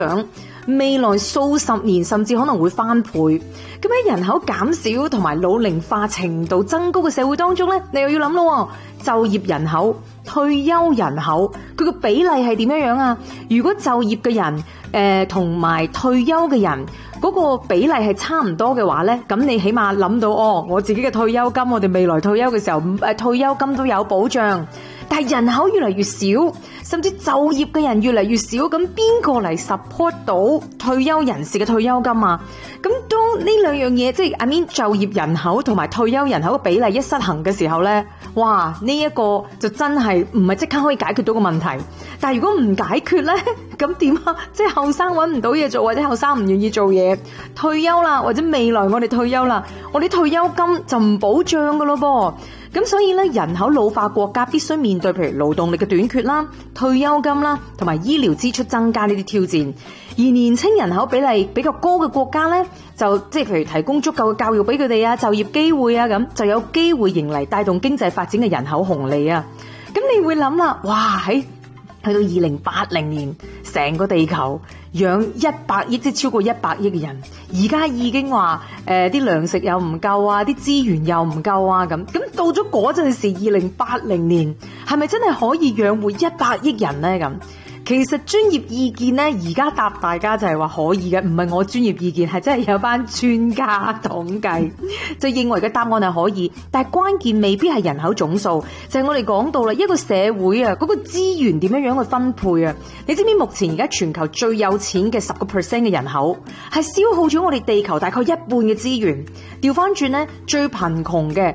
長，未來數十年甚至可能會翻倍。咁喺人口減少同埋老齡化程度增高嘅社會當中咧，你又要諗咯，就業人口、退休人口，佢個比例係點樣啊？如果就業嘅人同埋退休嘅人嗰個比例係差唔多嘅話咧，咁你起碼諗到我自己嘅退休金，我哋未來退休嘅時候退休金都有保障。但係人口越嚟越少，甚至就業嘅人越嚟越少，咁邊個嚟 support 到退休人士嘅退休金啊？咁當呢兩樣嘢，即係就業人口同埋退休人口嘅比例一失衡嘅時候咧，哇！呢一個就真係唔係即刻可以解決到個問題。但係如果唔解決咧，咁點啊？即係後生揾唔到嘢做，或者後生唔願意做嘢，退休啦，或者未來我哋退休啦，我哋退休金就唔保障噶咯噃。咁所以咧，人口老化國家必須面對譬如勞動力嘅短缺啦、退休金啦，同埋醫療支出增加呢啲挑戰。而年輕人口比例比較高嘅國家咧，就即係譬如提供足夠嘅教育俾佢哋啊、就業機會啊，咁就有機會迎嚟帶動經濟發展嘅人口紅利啊。咁你會諗啦，哇去到2080年，成個地球養100億，即係超過100億嘅人，而家已經話啲糧食又唔夠啊，啲資源又唔夠啊，咁到咗嗰陣時，2080年係咪真係可以養活100億人呢？咁其實專業意見呢，而家答大家就係話可以嘅，唔係我專業意見，係真係有班專家統計就認為嘅答案係可以，但係關鍵未必係人口總數，就係我哋講到啦，一個社會啊，嗰個資源點樣去分配啊？你知唔知目前而家全球最有錢嘅10% 嘅人口係消耗咗我哋地球大概一半嘅資源，調翻轉呢，最貧窮嘅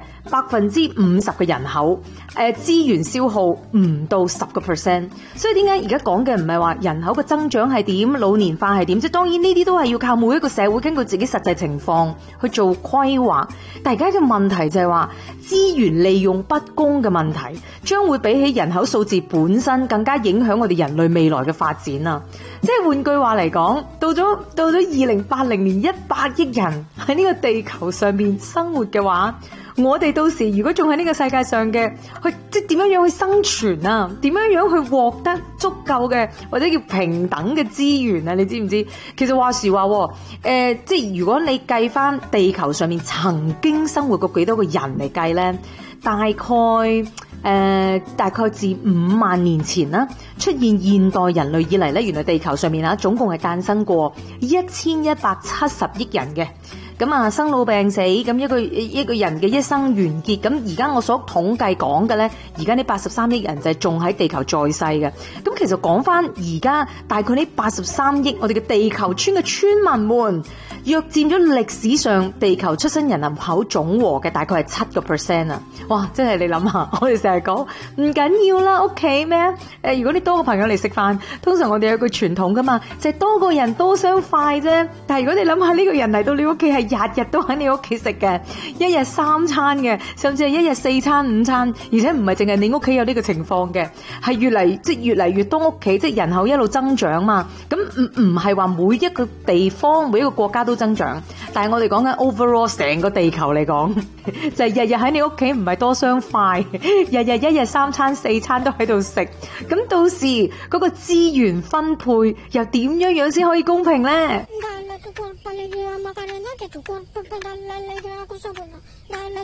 50%嘅人口資源消耗唔到10%，所以點解而家講嘅唔係話人口嘅增長係點，老年化係點，即係當然呢啲都係要靠每一個社會根據自己實際情況去做規劃。但係而家嘅問題就係話資源利用不公嘅問題，將會比起人口數字本身更加影響我哋人類未來嘅發展啊！即係換句話嚟講，到咗2080年100億人喺呢個地球上面生活嘅話，我哋到時如果仲喺呢個世界上嘅，即係點樣去生存啊？點樣去獲得足夠嘅或者叫平等嘅資源啊？你知唔知？其實話時話，即係如果你計翻地球上面曾經生活過幾多個人嚟計咧，大概自5萬年前啦，出現現代人類以嚟咧，原來地球上面總共係誕生過1170億人嘅。咁啊，生老病死，咁一個人嘅一生完結。咁而家我所統計講嘅咧，而家呢83億人就係仲喺地球在世嘅。咁其實講翻而家大概呢83億我哋嘅地球村嘅村民們，約佔咗歷史上地球出生人口總和嘅大概係7%啊！哇，真係你諗下，我哋成日講唔緊要啦，屋企咩如果你多個朋友嚟食飯，通常我哋有句傳統噶嘛，就係多個人多雙筷啫。但係如果你諗下呢個人嚟到你屋企係日日都喺你屋企食嘅，一日3餐嘅，甚至係一日4餐5餐，而且唔係淨係你屋企有呢個情況嘅，係越嚟越多屋企，即係人口一路增長嘛。咁唔係話每一個地方每一個國家都增長，但係我哋講緊 overall 成個地球嚟講，就係日日喺你屋企唔係多雙筷，日日一日3餐4餐都喺度食。咁到時嗰個資源分配又點樣先可以公平呢？